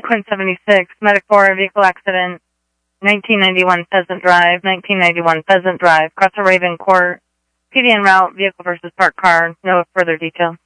Quinn 76, Medic 4, vehicle accident, 1991 Pheasant Drive, 1991 Pheasant Drive, cross a Raven Court, PD en route, vehicle versus parked car, no further detail.